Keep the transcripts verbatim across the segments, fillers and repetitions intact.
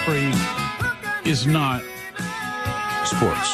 story is not sports.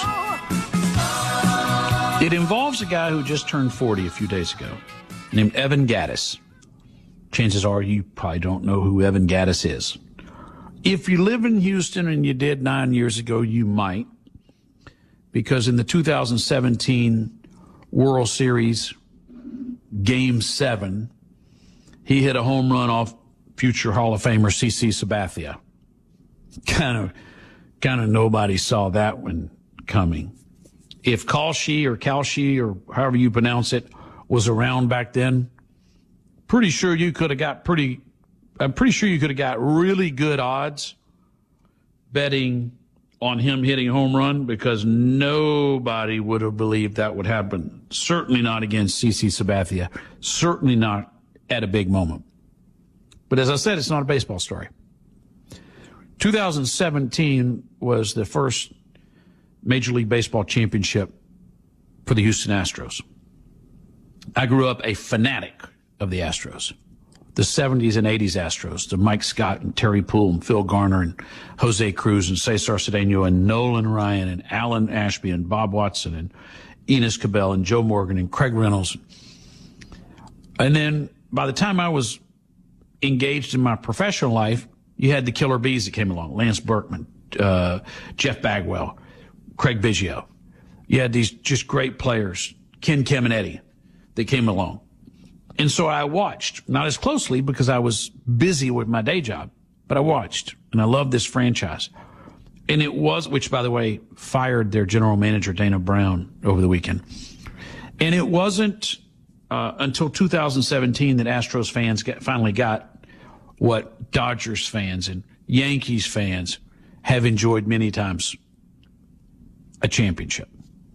It involves a guy who just turned forty a few days ago, named Evan Gattis. Chances are you probably don't know who Evan Gattis is. If you live in Houston, and you did nine years ago, you might, because in the two thousand seventeen World Series Game seven, he hit a home run off future Hall of Famer C C Sabathia. Kind of, kind of nobody saw that one coming. If Kalshi or Kalshi or however you pronounce it was around back then, pretty sure you could have got pretty, I'm pretty sure you could have got really good odds betting on him hitting a home run, because nobody would have believed that would happen. Certainly not against C C Sabathia. Certainly not at a big moment. But as I said, it's not a baseball story. two thousand seventeen was the first Major League Baseball championship for the Houston Astros. I grew up a fanatic of the Astros. The seventies and eighties Astros, the Mike Scott and Terry Poole and Phil Garner and Jose Cruz and Cesar Cedeno and Nolan Ryan and Alan Ashby and Bob Watson and Enos Cabell and Joe Morgan and Craig Reynolds. And then by the time I was engaged in my professional life, you had the killer bees that came along. Lance Berkman, uh, Jeff Bagwell, Craig Biggio. You had these just great players, Ken Caminiti, that came along. And so I watched, not as closely because I was busy with my day job, but I watched, and I loved this franchise. And it was, which, by the way, fired their general manager, Dana Brown, over the weekend. And it wasn't uh, until two thousand seventeen that Astros fans got, finally got what Dodgers fans and Yankees fans have enjoyed many times, a championship.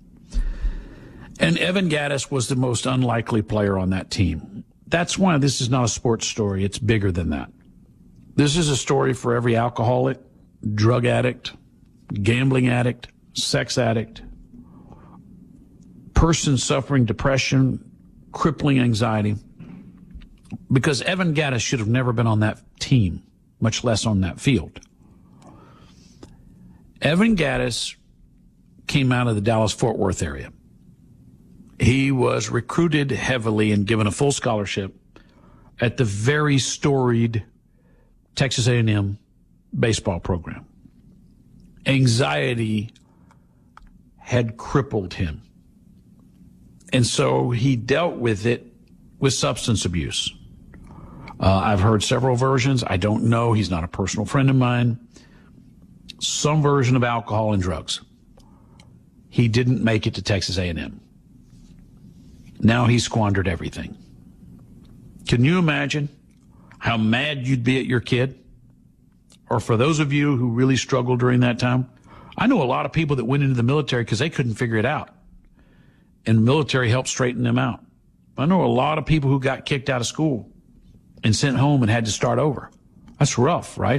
And Evan Gattis was the most unlikely player on that team. That's why this is not a sports story. It's bigger than that. This is a story for every alcoholic, drug addict, gambling addict, sex addict, person suffering depression, crippling anxiety, because Evan Gattis should have never been on that team, much less on that field. Evan Gattis came out of the Dallas-Fort Worth area. He was recruited heavily and given a full scholarship at the very storied Texas A and M baseball program. Anxiety had crippled him. And so he dealt with it with substance abuse. Uh, I've heard several versions. I don't know. He's not a personal friend of mine. Some version of alcohol and drugs. He didn't make it to Texas A and M. Now he squandered everything. Can you imagine how mad you'd be at your kid? Or for those of you who really struggled during that time, I know a lot of people that went into the military because they couldn't figure it out. And the military helped straighten them out. I know a lot of people who got kicked out of school and sent home and had to start over. That's rough, right?